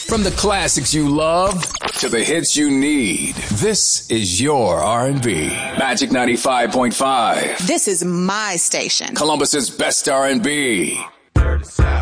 From the classics you love to the hits you need, this is your R&B. Magic 95.5. This is my station. Columbus's best R&B. Dirty South.